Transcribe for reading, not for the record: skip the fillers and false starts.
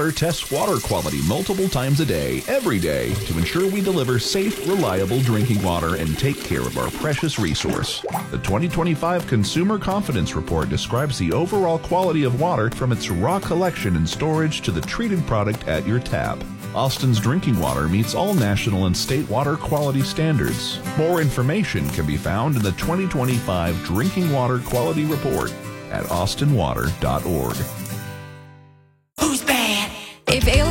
Water tests water quality multiple times a day, every day, to ensure we deliver safe, reliable drinking water and take care of our precious resource. The 2025 Consumer Confidence Report describes the overall quality of water from its raw collection and storage to the treated product at your tap. Austin's drinking water meets all national and state water quality standards. More information can be found in the 2025 Drinking Water Quality Report at austinwater.org. Who's bad? If